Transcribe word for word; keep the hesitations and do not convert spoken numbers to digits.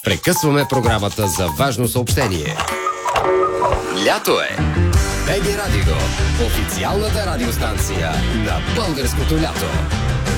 Прекъсваме програмата за важно съобщение. Лято е! БГ Радио, официалната радиостанция на българското лято.